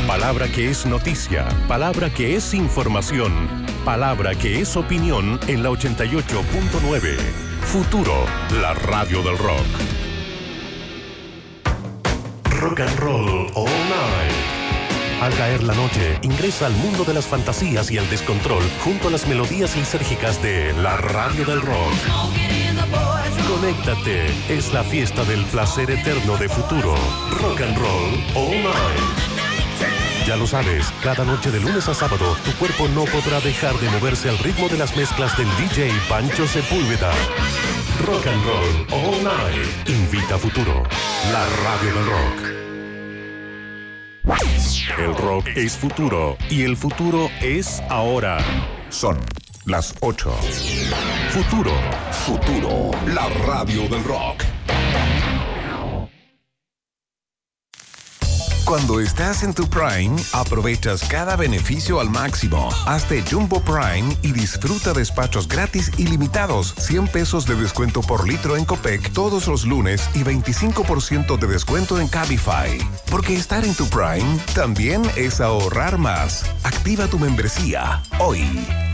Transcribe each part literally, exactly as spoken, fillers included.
Palabra que es noticia, palabra que es información, palabra que es opinión en la ochenta y ocho punto nueve. Futuro, la radio del rock. Rock and roll all night. Al caer la noche, ingresa al mundo de las fantasías y el descontrol junto a las melodías lisérgicas de la radio del rock. Conéctate, es la fiesta del placer eterno de Futuro. Rock and roll all night. Ya lo sabes, cada noche de lunes a sábado, tu cuerpo no podrá dejar de moverse al ritmo de las mezclas del D J Pancho Sepúlveda. Rock and roll all night. Invita a Futuro, la radio del rock. El rock es futuro y el futuro es ahora. Son las ocho. Futuro. Futuro, la radio del rock. Cuando estás en tu Prime, aprovechas cada beneficio al máximo. Hazte Jumbo Prime y disfruta despachos gratis ilimitados, cien pesos de descuento por litro en Copec todos los lunes y veinticinco por ciento de descuento en Cabify. Porque estar en tu Prime también es ahorrar más. Activa tu membresía hoy.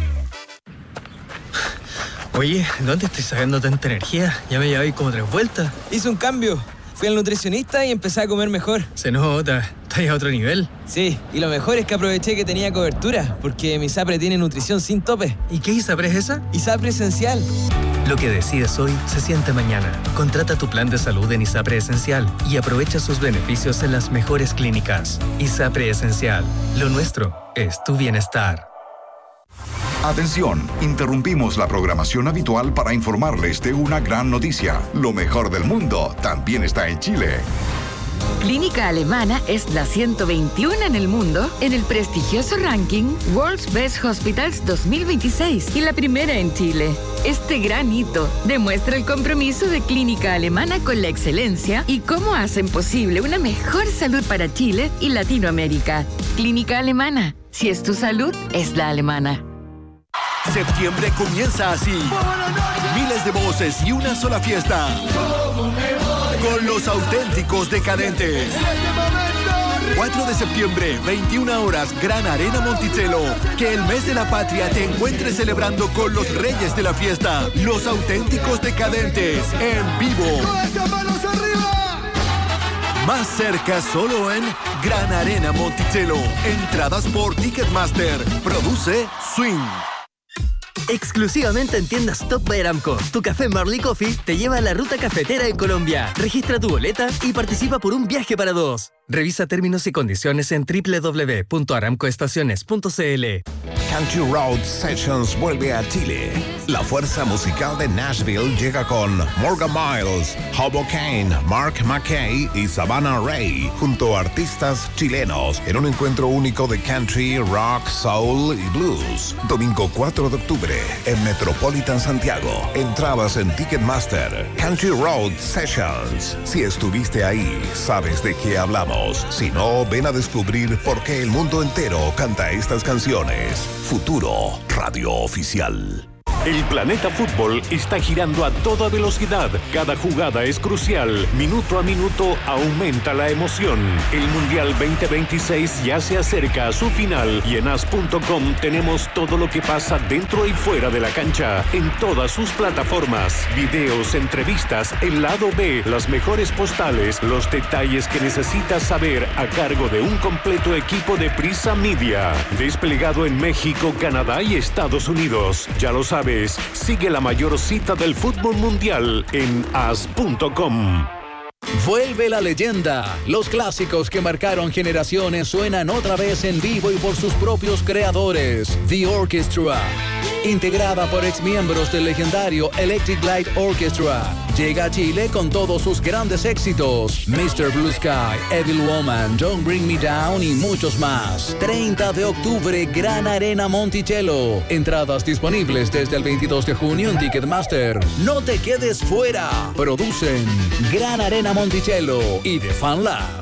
Oye, ¿dónde estoy sacando tanta energía? Ya me llevé como tres vueltas. Hice un cambio. Fui al nutricionista y empecé a comer mejor. Se nota, estás a otro nivel. Sí, y lo mejor es que aproveché que tenía cobertura, porque mi ISAPRE tiene nutrición sin tope. ¿Y qué ISAPRE es esa? ISAPRE Esencial. Lo que decides hoy se siente mañana. Contrata tu plan de salud en ISAPRE Esencial y aprovecha sus beneficios en las mejores clínicas. ISAPRE Esencial. Lo nuestro es tu bienestar. Atención, interrumpimos la programación habitual para informarles de una gran noticia. Lo mejor del mundo también está en Chile. Clínica Alemana es la ciento veintiuno en el mundo en el prestigioso ranking World's Best Hospitals dos mil veintiséis y la primera en Chile. Este gran hito demuestra el compromiso de Clínica Alemana con la excelencia y cómo hacen posible una mejor salud para Chile y Latinoamérica. Clínica Alemana. Si es tu salud, es la alemana. Septiembre comienza así. Miles de voces y una sola fiesta. Con los auténticos decadentes. cuatro de septiembre, veintiuna horas, Gran Arena Monticello. Que el mes de la patria te encuentre celebrando con los reyes de la fiesta. Los auténticos decadentes. En vivo. Más cerca solo en Gran Arena Monticello. Entradas por Ticketmaster. Produce Swing. Exclusivamente en tiendas Top by Aramco, tu café Marley Coffee te lleva a la ruta cafetera en Colombia. Registra tu boleta y participa por un viaje para dos. Revisa términos y condiciones en doble u doble u doble u punto aramco estaciones punto c l. Country Road Sessions vuelve a Chile. La fuerza musical de Nashville llega con Morgan Miles, Hobo Kane, Mark McKay y Savannah Ray, junto a artistas chilenos, en un encuentro único de country, rock, soul y blues. Domingo cuatro de octubre, en Metropolitan Santiago. Entradas en Ticketmaster. Country Road Sessions. Si estuviste ahí, sabes de qué hablamos. Si no, ven a descubrir por qué el mundo entero canta estas canciones. Futuro, radio oficial. El planeta fútbol está girando a toda velocidad. Cada jugada es crucial. Minuto a minuto aumenta la emoción. El Mundial veinte veintiséis ya se acerca a su final y en as punto com tenemos todo lo que pasa dentro y fuera de la cancha en todas sus plataformas. Videos, entrevistas, el lado B, las mejores postales, los detalles que necesitas saber a cargo de un completo equipo de Prisa Media. Desplegado en México, Canadá y Estados Unidos. Ya lo sabes. Sigue la mayor cita del fútbol mundial en as punto com. Vuelve la leyenda. Los clásicos que marcaron generaciones suenan otra vez en vivo y por sus propios creadores. The Orchestra. Integrada por exmiembros del legendario Electric Light Orchestra. Llega a Chile con todos sus grandes éxitos. mister Blue Sky, Evil Woman, Don't Bring Me Down y muchos más. treinta de octubre, Gran Arena Monticello. Entradas disponibles desde el veintidós de junio en Ticketmaster. No te quedes fuera. Producen Gran Arena Monticello y The Fan Lab.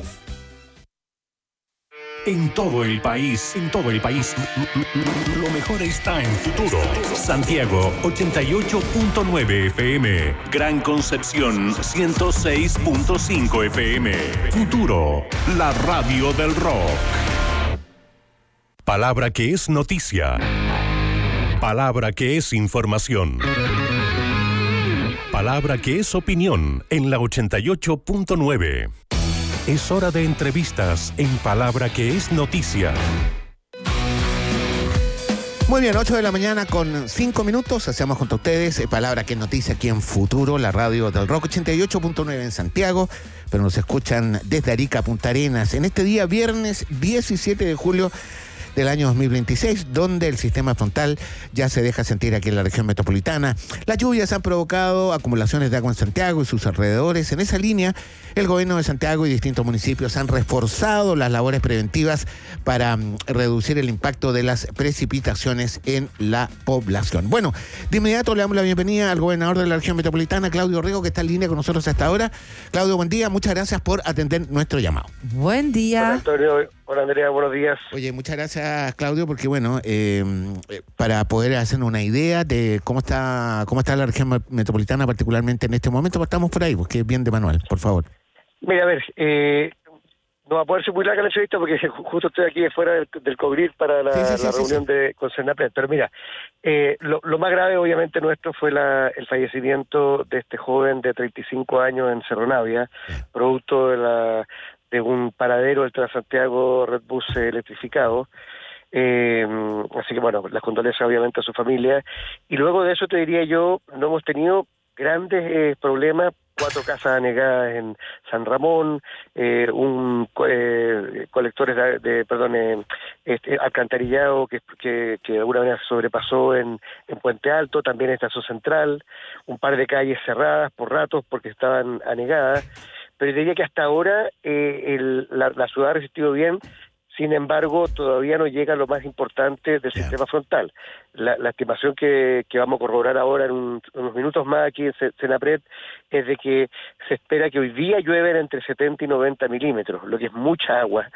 En todo el país, en todo el país, lo mejor está en Futuro. Santiago, ochenta y ocho punto nueve F M. Gran Concepción, ciento seis punto cinco F M. Futuro, la radio del rock. Palabra que es noticia. Palabra que es información. Palabra que es opinión en la ochenta y ocho punto nueve. Es hora de entrevistas en Palabra que es noticia. Muy bien, ocho de la mañana con cinco minutos. Hacemos junto a ustedes eh, Palabra que es noticia aquí en Futuro, la radio del Rock ochenta y ocho punto nueve en Santiago, pero nos escuchan desde Arica a Punta Arenas en este día viernes diecisiete de julio del año dos mil veintiséis, donde el sistema frontal ya se deja sentir aquí en la región metropolitana. Las lluvias han provocado acumulaciones de agua en Santiago y sus alrededores. En esa línea, el gobierno de Santiago y distintos municipios han reforzado las labores preventivas para um, reducir el impacto de las precipitaciones en la población. Bueno, de inmediato le damos la bienvenida al gobernador de la región metropolitana, Claudio Rego, que está en línea con nosotros hasta ahora. Claudio, buen día. Muchas gracias por atender nuestro llamado. Buen día. Hola, Antonio. Hola, Andrea. Buenos días. Oye, muchas gracias, Claudio, porque bueno, eh, para poder hacernos una idea de cómo está cómo está la región metropolitana, particularmente en este momento, partamos por ahí, porque es bien de manual, por favor. Mira, a ver, eh, no va a poder ser muy larga la entrevista porque justo estoy aquí fuera del, del COGRID para la, sí, sí, la sí, reunión sí, sí. de con Senapred. Pero mira, eh, lo, lo más grave obviamente nuestro fue la, el fallecimiento de este joven de treinta y cinco años en Cerro Navia, sí. producto de la de un paradero del Transantiago Redbus electrificado. Eh, así que bueno, las condolencias obviamente a su familia. Y luego de eso te diría yo, no hemos tenido grandes eh, problemas. Cuatro casas anegadas en San Ramón, eh, un eh, colectores de, de perdón, eh, este, alcantarillado que, que, que de alguna manera se sobrepasó en, en Puente Alto, también en Estación Central, un par de calles cerradas por ratos porque estaban anegadas. Pero diría que hasta ahora eh, el, la, la ciudad ha resistido bien. Sin embargo, todavía no llega a lo más importante del yeah. sistema frontal. La, la estimación que, que vamos a corroborar ahora en un, unos minutos más aquí en Senapred es de que se espera que hoy día llueven entre setenta y noventa milímetros, lo que es mucha agua.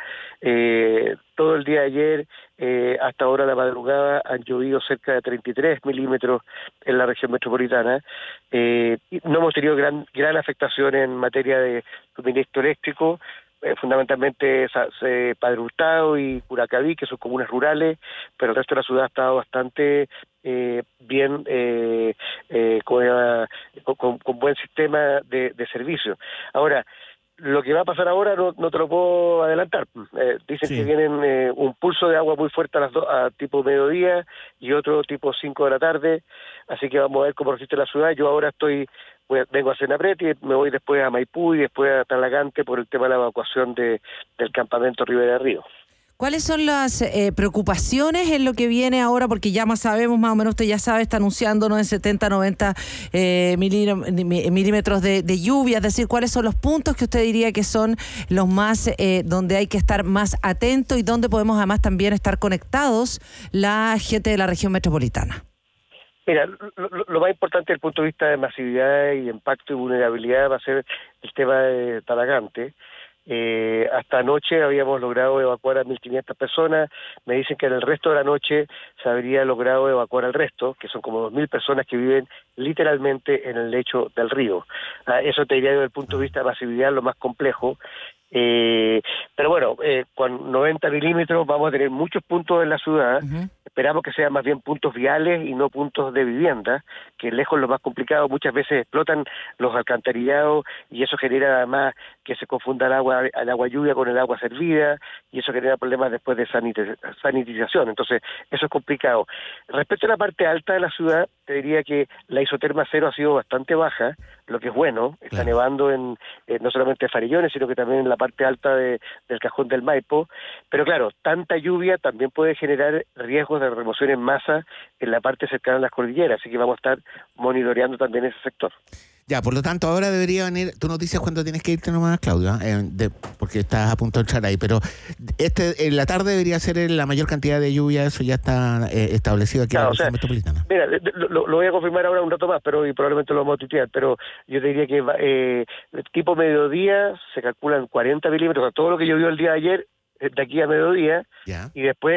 Eh, todo el día de ayer, eh, hasta ahora de la madrugada, han llovido cerca de treinta y tres milímetros en la región metropolitana. Eh, no hemos tenido gran, gran afectación en materia de suministro eléctrico. Eh, fundamentalmente eh, Padre Hurtado y Curacaví, que son comunas rurales, pero el resto de la ciudad ha estado bastante eh, bien, eh, eh, con, con, con buen sistema de, de servicio. Ahora, lo que va a pasar ahora no, no te lo puedo adelantar. Eh, dicen sí. que vienen eh, un pulso de agua muy fuerte a las do, a tipo mediodía y otro tipo cinco de la tarde, así que vamos a ver cómo resiste la ciudad. Yo ahora estoy voy a, vengo a Senapred y me voy después a Maipú y después a Talagante por el tema de la evacuación de, del campamento Ribera del Río. ¿Cuáles son las eh, preocupaciones en lo que viene ahora? Porque ya más sabemos, más o menos usted ya sabe, está anunciándonos en setenta, noventa eh, milímetros de, de lluvia. Es decir, ¿cuáles son los puntos que usted diría que son los más, eh, donde hay que estar más atento y donde podemos además también estar conectados la gente de la región metropolitana? Mira, lo, lo más importante desde el punto de vista de masividad y impacto y vulnerabilidad va a ser el tema de Talagante. Eh, hasta anoche habíamos logrado evacuar a mil quinientas personas. Me dicen que en el resto de la noche se habría logrado evacuar al resto, que son como dos mil personas que viven literalmente en el lecho del río. Ah, eso te diría desde el punto de vista de masividad lo más complejo. Eh, pero bueno, eh, con noventa milímetros vamos a tener muchos puntos en la ciudad. Uh-huh. Esperamos que sean más bien puntos viales y no puntos de vivienda, que es lejos lo más complicado. Muchas veces explotan los alcantarillados y eso genera además que se confunda el agua, el agua lluvia con el agua servida y eso genera problemas después de sanitiz- sanitización. Entonces, eso es complicado. Respecto a la parte alta de la ciudad, te diría que la isoterma cero ha sido bastante baja, lo que es bueno. Está claro. nevando en eh, no solamente en Farillones, sino que también en la parte alta de, del Cajón del Maipo. Pero claro, tanta lluvia también puede generar riesgos de remoción en masa en la parte cercana a las cordilleras, así que vamos a estar monitoreando también ese sector. Ya, por lo tanto, ahora debería venir, tú nos dices cuándo tienes que irte nomás, Claudio, eh, de, porque estás a punto de entrar ahí, pero este en la tarde debería ser la mayor cantidad de lluvia, eso ya está eh, establecido aquí claro, en la región metropolitana. Mira, lo, lo voy a confirmar ahora un rato más, pero y probablemente lo vamos a tuitear, pero yo te diría que eh, tipo mediodía se calculan cuarenta milímetros, o sea, todo lo que llovió el día de ayer, de aquí a mediodía, ya. Y después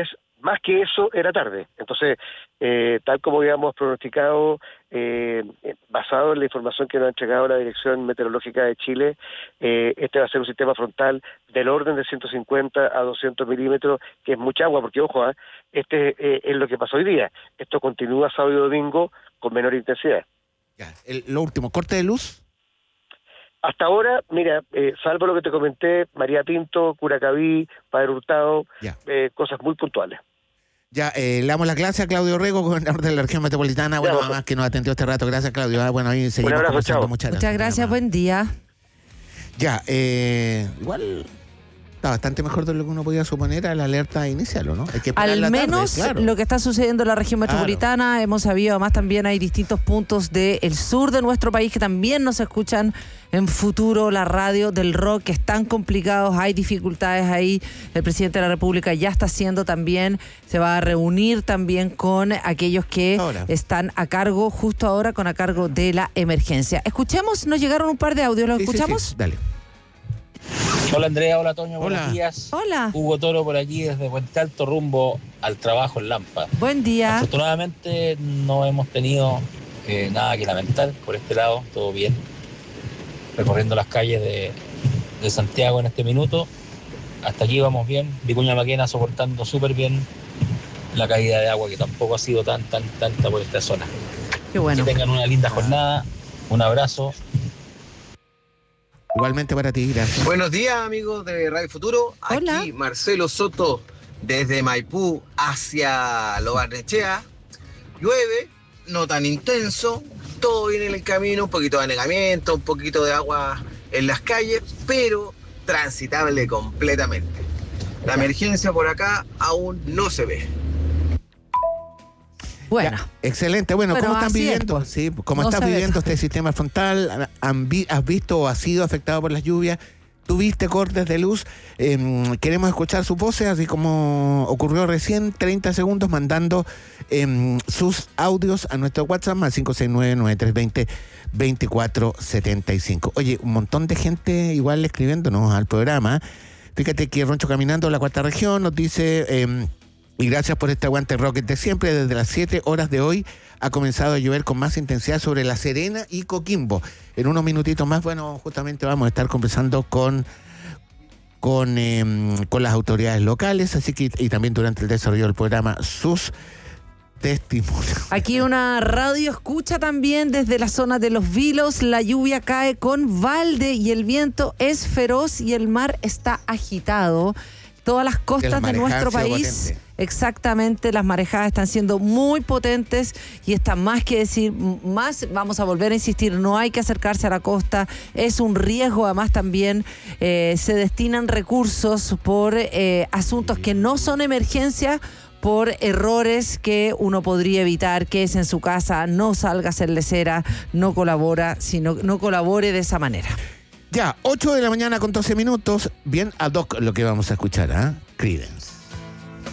más que eso era tarde. Entonces, eh, tal como habíamos pronosticado, eh, basado en la información que nos ha entregado la Dirección Meteorológica de Chile, eh, este va a ser un sistema frontal del orden de ciento cincuenta a doscientos milímetros, que es mucha agua, porque ojo, ¿eh? este eh, es lo que pasó hoy día. Esto continúa sábado y domingo con menor intensidad. Ya, el, lo último, corte de luz. Hasta ahora, mira, eh, salvo lo que te comenté, María Pinto, Curacaví, Padre Hurtado, eh, cosas muy puntuales. Ya, eh, le damos las gracias a Claudio Rego, gobernador de la región metropolitana. Bueno, ya, además que nos atendió este rato. Gracias, Claudio. Ah, bueno, ahí seguimos abrazo, conversando. chao. Muchas gracias. Muchas gracias, buen día. Ya, eh, igual está bastante mejor de lo que uno podía suponer a la alerta inicial, ¿o no? Hay que esperar Al la menos tarde, claro. lo que está sucediendo en la región metropolitana, claro. Hemos sabido, además también hay distintos puntos del sur de nuestro país que también nos escuchan en Futuro, la radio del rock, que están complicados, hay dificultades ahí. El presidente de la República ya está haciendo también, se va a reunir también con aquellos que ahora están a cargo, justo ahora con a cargo de la emergencia. Escuchemos, nos llegaron un par de audios, ¿los sí, escuchamos? Sí, sí. Dale. Hola Andrea, hola Toño, hola. Buenos días. Hola. Hugo Toro por aquí desde Puente Alto rumbo al trabajo en Lampa. Buen día. Afortunadamente no hemos tenido eh, nada que lamentar por este lado, todo bien. Recorriendo las calles de, de Santiago en este minuto. Hasta aquí vamos bien. Vicuña Maquena soportando súper bien la caída de agua que tampoco ha sido tan, tan, tanta por esta zona. Qué bueno. Que tengan una linda jornada. Un abrazo. Igualmente para ti, gracias. Buenos días, amigos de Radio Futuro. Hola. Aquí Marcelo Soto, desde Maipú hacia Lo Barnechea. Llueve, no tan intenso, todo bien en el camino, un poquito de anegamiento, un poquito de agua en las calles, pero transitable completamente. La emergencia por acá aún no se ve. Bueno. Ya, excelente. Bueno, Pero ¿cómo están así viviendo? es, Sí, ¿cómo no estás se ve viviendo tanto. este sistema frontal? ¿Han vi- ¿Has visto o has sido afectado por las lluvias? ¿Tuviste cortes de luz? Eh, queremos escuchar sus voces, así como ocurrió recién, treinta segundos, mandando eh, sus audios a nuestro WhatsApp más cinco seis nueve, nueve tres dos cero, dos cuatro siete cinco. Oye, un montón de gente igual escribiéndonos al programa. Fíjate que Roncho Caminando, la cuarta región, nos dice... Eh, Y gracias por este aguante rocket de siempre. Desde las siete horas de hoy ha comenzado a llover con más intensidad sobre La Serena y Coquimbo. En unos minutitos más, bueno, justamente vamos a estar conversando con, con, eh, con las autoridades locales, así que y también durante el desarrollo del programa sus testimonios. Aquí una radio escucha también desde la zona de Los Vilos. La lluvia cae con balde y el viento es feroz y el mar está agitado. Todas las costas de nuestro país, exactamente, las marejadas están siendo muy potentes y está más que decir, más vamos a volver a insistir, no hay que acercarse a la costa, es un riesgo, además también eh, se destinan recursos por eh, asuntos que no son emergencias, por errores que uno podría evitar, que es en su casa, no salga a hacer lecera, no colabora, sino no colabore de esa manera. Ya, ocho de la mañana con doce minutos, bien ad hoc lo que vamos a escuchar, ¿ah? ¿eh? Creedence.